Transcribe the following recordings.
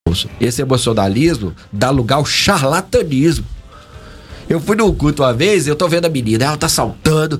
Esse emocionalismo dá lugar ao charlatanismo. Eu fui num culto uma vez, eu tô vendo a menina, ela tá saltando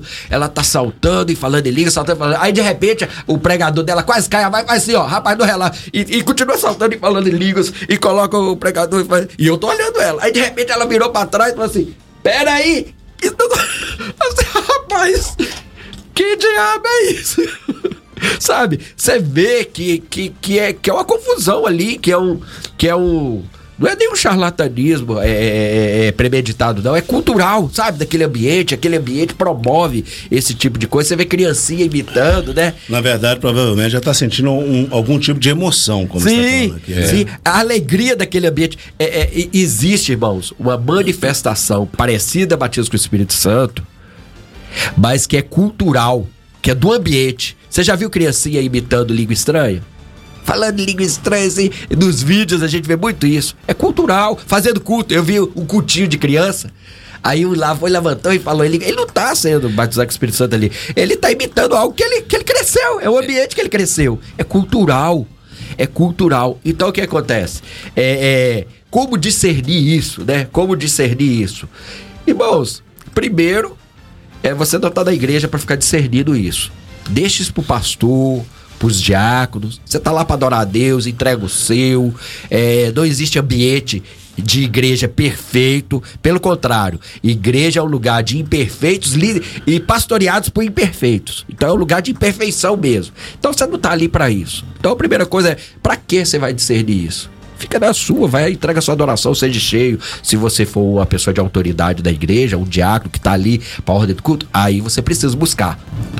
e falando em línguas, falando. Aí de repente o pregador dela quase cai, vai assim, ó, rapaz, não relaxa. E continua saltando e falando em línguas, e coloca o pregador e eu tô olhando ela. Aí de repente ela virou pra trás e falou assim: peraí, isso não... assim, rapaz, que diabo é isso? Sabe? Você vê que é uma confusão ali, que é um não é nem um charlatanismo premeditado, não. É cultural, sabe? Daquele ambiente. Aquele ambiente promove esse tipo de coisa. Você vê criancinha imitando, né? Na verdade, provavelmente já está sentindo algum tipo de emoção, como você está falando aqui. Sim, a alegria daquele ambiente. Existe, irmãos, uma manifestação parecida a batismo com o Espírito Santo, mas que é cultural, que é do ambiente. Você já viu criancinha imitando língua estranha? Falando em língua estranha, assim, nos vídeos a gente vê muito isso. É cultural, fazendo culto. Eu vi um cultinho de criança, aí um lá levantou e falou, ele não tá sendo batizado com o Espírito Santo ali, ele tá imitando algo que ele cresceu, é o ambiente que ele cresceu. É cultural. Então o que acontece? Como discernir isso, né? Como discernir isso? Irmãos, primeiro, você não tá na igreja para ficar discernindo isso. Deixa isso pro pastor, pros diáconos. Você tá lá para adorar a Deus, entrega o seu. Não existe ambiente de igreja perfeito. Pelo contrário, igreja é um lugar de imperfeitos e pastoreados por imperfeitos. Então é um lugar de imperfeição mesmo. Então você não tá ali para isso. Então a primeira coisa é, para que você vai discernir isso? Fica na sua, vai, entrega a sua adoração, seja cheio. Se você for uma pessoa de autoridade da igreja, um diácono que tá ali para a ordem do culto, aí você precisa buscar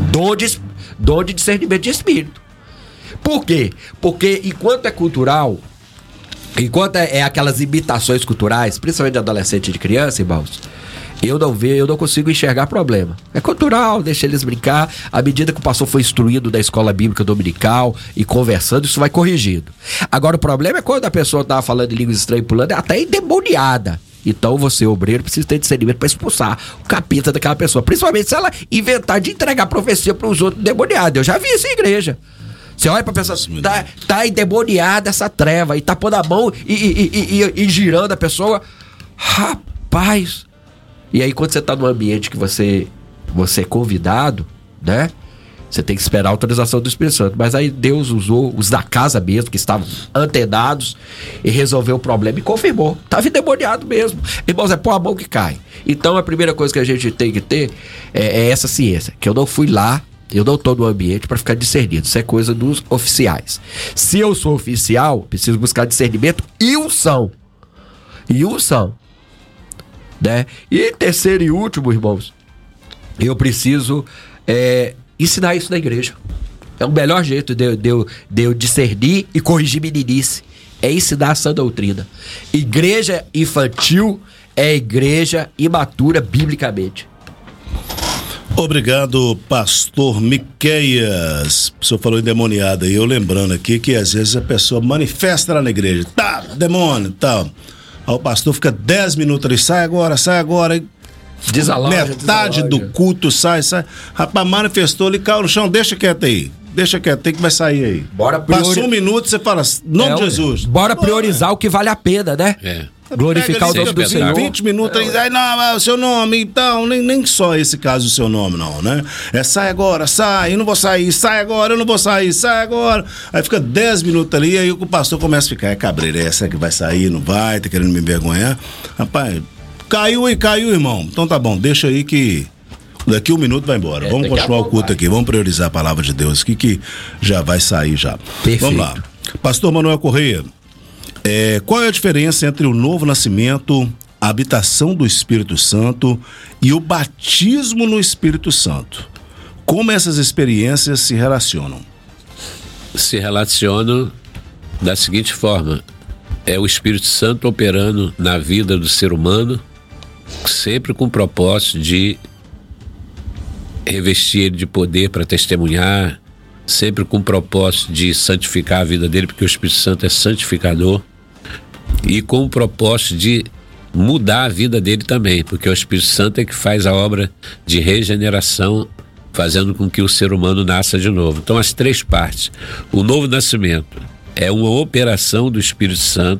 dom de discernimento de espírito. Por quê? Porque enquanto é cultural, enquanto é aquelas imitações culturais, principalmente de adolescente e de criança, irmãos, eu não consigo enxergar problema. É cultural, deixa eles brincar. À medida que o pastor foi instruído da escola bíblica dominical e conversando, isso vai corrigindo. Agora o problema é quando a pessoa tá falando de línguas estranhas, pulando, até endemoniada. Então você, obreiro, precisa ter discernimento para expulsar o capeta daquela pessoa. Principalmente se ela inventar de entregar profecia para os outros endemoniados. Eu já vi isso em igreja. Você olha pra pessoa, tá endemoniada essa treva, e tá pondo a mão e girando a pessoa. Rapaz! E aí quando você tá num ambiente que você é convidado, né? Você tem que esperar a autorização do Espírito Santo. Mas aí Deus usou os da casa mesmo, que estavam antenados, e resolveu o problema e confirmou. Tava endemoniado mesmo. Irmãos, é pôr a mão que cai. Então a primeira coisa que a gente tem que ter é essa ciência, que eu não fui lá, eu não tô no ambiente para ficar discernido. Isso é coisa dos oficiais. Se eu sou oficial, preciso buscar discernimento e unção. Né? E terceiro e último, irmãos, eu preciso ensinar isso na igreja. É o melhor jeito de eu discernir e corrigir meninice. É ensinar essa doutrina. Igreja infantil é igreja imatura biblicamente. Obrigado, pastor Miqueias. O senhor falou endemoniado aí, eu lembrando aqui que às vezes a pessoa manifesta lá na igreja, tá, demônio e tal. Aí o pastor fica 10 minutos ali, sai agora, e metade do culto sai. Rapaz, manifestou, ele caiu no chão, deixa quieto aí que vai sair aí. Passou um minuto, você fala, nome de Jesus. Bora priorizar o que vale a pena, né? Glorificar o nome do Senhor. 20 minutos aí, não, o seu nome, então, nem só esse caso o seu nome, não, né? Sai agora, sai, eu não vou sair, sai agora, eu não vou sair, sai agora. Aí fica 10 minutos ali, aí o pastor começa a ficar, cabreira, essa que vai sair, não vai, tá querendo me envergonhar. Rapaz, caiu, irmão. Então tá bom, deixa aí que daqui um minuto vai embora. Vamos continuar o culto aqui, vamos priorizar a palavra de Deus aqui que já vai sair já. Perfeito. Vamos lá. Pastor Manuel Correia, qual é a diferença entre o novo nascimento, a habitação do Espírito Santo e o batismo no Espírito Santo? Como essas experiências se relacionam? Se relacionam da seguinte forma: é o Espírito Santo operando na vida do ser humano, sempre com o propósito de revestir ele de poder para testemunhar, sempre com o propósito de santificar a vida dele, porque o Espírito Santo é santificador, e com o propósito de mudar a vida dele também, porque o Espírito Santo é que faz a obra de regeneração, fazendo com que o ser humano nasça de novo. Então as três partes: o novo nascimento É uma operação do Espírito Santo